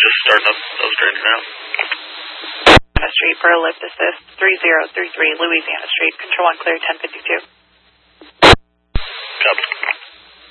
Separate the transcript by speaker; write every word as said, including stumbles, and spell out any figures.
Speaker 1: just starting up those trains now.
Speaker 2: Street for a lift assist, three zero three three Louisiana Street, Control one clear ten fifty-two.